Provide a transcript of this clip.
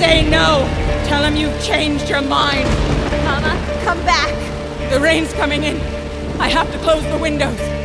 say no. Tell him you've changed your mind. Mama, come back. The rain's coming in. I have to close the windows.